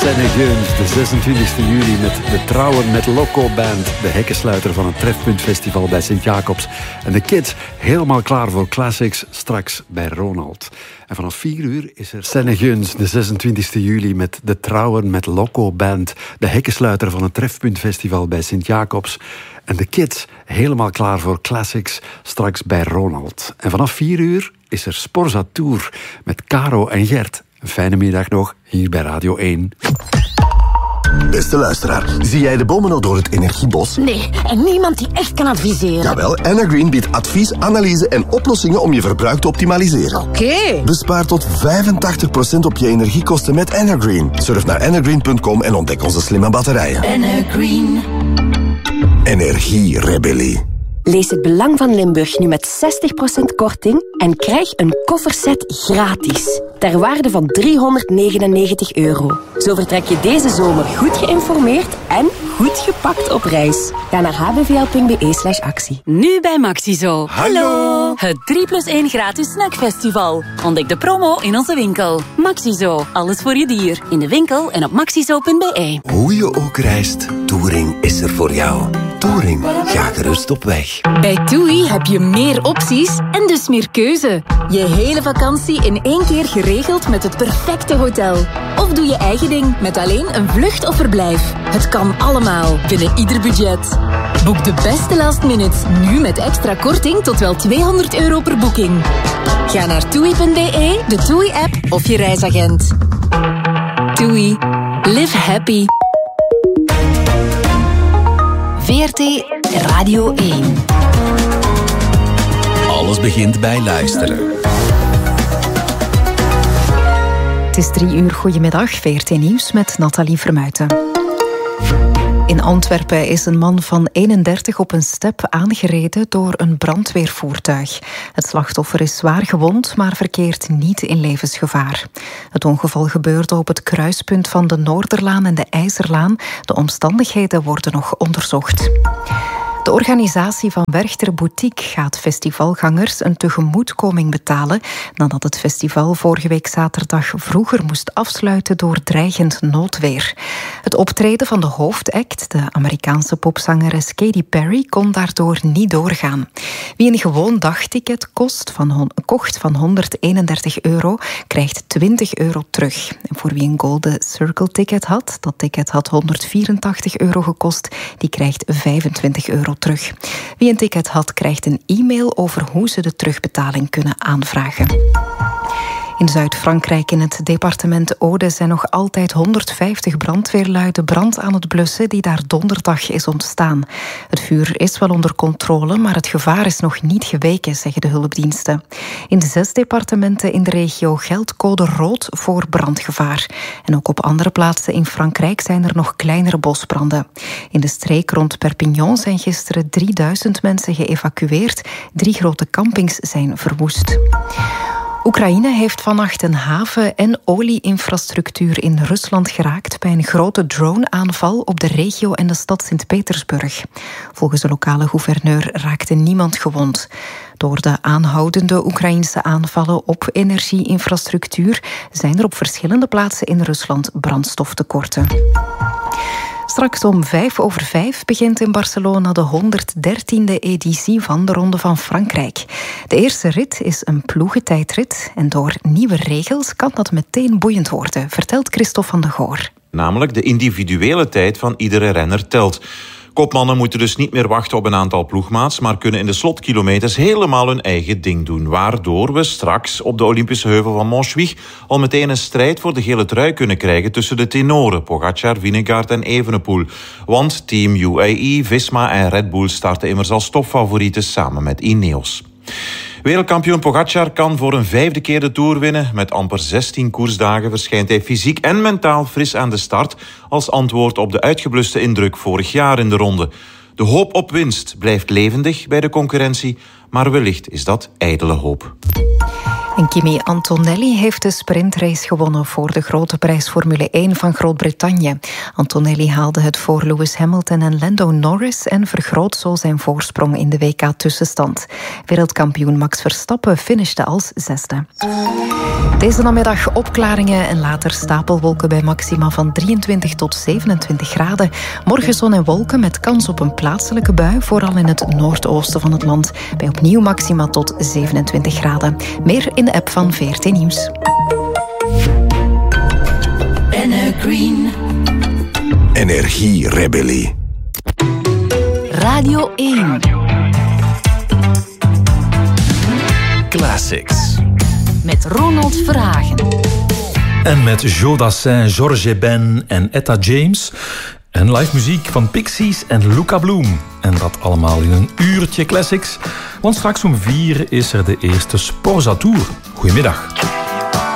Sennegeums, de 26 juli met de Trouwen met Loco Band, de hekkensluiter van het Trefpuntfestival bij Sint-Jacobs. En de Kids helemaal klaar voor Classics straks bij Ronald. En vanaf 4 uur is er Sennegeums, de 26 juli met de Trouwen met Loco Band, de hekkensluiter van het Trefpuntfestival bij Sint-Jacobs. En de Kids helemaal klaar voor Classics straks bij Ronald. En vanaf 4 uur is er Sporza Tour met Caro en Gert. Een fijne middag nog, hier bij Radio 1. Beste luisteraar, zie jij de bomen al door het energiebos? Nee, en niemand die echt kan adviseren. Jawel, Energreen biedt advies, analyse en oplossingen om je verbruik te optimaliseren. Oké. Bespaar tot 85% op je energiekosten met Energreen. Surf naar energreen.com en ontdek onze slimme batterijen. Energreen. Energierebellie. Lees Het Belang van Limburg nu met 60% korting en krijg een kofferset gratis. Ter waarde van €399. Zo vertrek je deze zomer goed geïnformeerd en goed gepakt op reis. Ga naar hbvl.be/actie. Nu bij Maxizo. Hallo! Het 3+1 gratis snackfestival. Ontdek de promo in onze winkel. Maxizo, alles voor je dier. In de winkel en op maxizo.be. Hoe je ook reist, Touring is er voor jou. Touring, ga gerust op weg. Bij TUI heb je meer opties en dus meer keuze. Je hele vakantie in 1 keer geregeld met het perfecte hotel. Of doe je eigen ding met alleen een vlucht of verblijf. Het kan allemaal binnen ieder budget. Boek de beste last minutes nu met extra korting tot wel €200 per boeking. Ga naar TUI.be, de TUI-app of je reisagent. TUI. Live happy. VRT Radio 1. Alles begint bij luisteren. Het is 3 uur. Goedemiddag, VRT Nieuws met Nathalie Vermuijten. In Antwerpen is een man van 31 op een step aangereden door een brandweervoertuig. Het slachtoffer is zwaar gewond, maar verkeert niet in levensgevaar. Het ongeval gebeurde op het kruispunt van de Noorderlaan en de IJzerlaan. De omstandigheden worden nog onderzocht. De organisatie van Werchter Boutique gaat festivalgangers een tegemoetkoming betalen nadat het festival vorige week zaterdag vroeger moest afsluiten door dreigend noodweer. Het optreden van de hoofdact, de Amerikaanse popzangeres Katy Perry, kon daardoor niet doorgaan. Wie een gewoon dagticket kocht van €131, krijgt €20 terug. En voor wie een Golden Circle ticket had, dat ticket had €184 gekost, die krijgt €25 terug. Wie een ticket had, krijgt een e-mail over hoe ze de terugbetaling kunnen aanvragen. In Zuid-Frankrijk, in het departement Aude, zijn nog altijd 150 brandweerlui de brand aan het blussen die daar donderdag is ontstaan. Het vuur is wel onder controle, maar het gevaar is nog niet geweken, zeggen de hulpdiensten. In de 6 departementen in de regio geldt code rood voor brandgevaar. En ook op andere plaatsen in Frankrijk zijn er nog kleinere bosbranden. In de streek rond Perpignan zijn gisteren 3000 mensen geëvacueerd. 3 grote campings zijn verwoest. Oekraïne heeft vannacht een haven- en olieinfrastructuur in Rusland geraakt bij een grote drone-aanval op de regio en de stad Sint-Petersburg. Volgens de lokale gouverneur raakte niemand gewond. Door de aanhoudende Oekraïnse aanvallen op energieinfrastructuur zijn er op verschillende plaatsen in Rusland brandstoftekorten. Straks om 5:05 begint in Barcelona de 113e editie van de Ronde van Frankrijk. De eerste rit is een ploegentijdrit en door nieuwe regels kan dat meteen boeiend worden, vertelt Christophe van de Goor. Namelijk de individuele tijd van iedere renner telt. Kopmannen moeten dus niet meer wachten op een aantal ploegmaats, maar kunnen in de slotkilometers helemaal hun eigen ding doen. Waardoor we straks op de Olympische heuvel van Montjuïc al meteen een strijd voor de gele trui kunnen krijgen tussen de tenoren Pogačar, Vingegaard en Evenepoel. Want team UAE, Visma en Red Bull starten immers als topfavorieten samen met Ineos. Wereldkampioen Pogačar kan voor een 5e keer de Tour winnen. Met amper 16 koersdagen verschijnt hij fysiek en mentaal fris aan de start als antwoord op de uitgebluste indruk vorig jaar in de ronde. De hoop op winst blijft levendig bij de concurrentie, maar wellicht is dat ijdele hoop. En Kimi Antonelli heeft de sprintrace gewonnen voor de grote prijs Formule 1 van Groot-Brittannië. Antonelli haalde het voor Lewis Hamilton en Lando Norris en vergroot zo zijn voorsprong in de WK-tussenstand. Wereldkampioen Max Verstappen finishte als 6e. Deze namiddag opklaringen en later stapelwolken bij maxima van 23 tot 27 graden. Morgen zon en wolken met kans op een plaatselijke bui, vooral in het noordoosten van het land. Bij opnieuw maxima tot 27 graden. Meer in de app van VRT Nieuws. Green. Energierebellie. Radio 1. Classics. Met Ronald Verhagen. En met Joe Dassin, Georges Ben en Etta James. En live muziek van Pixies en Luca Bloom. En dat allemaal in een uurtje classics. Want straks om 4 is er de eerste Sporza Tour. Goedemiddag.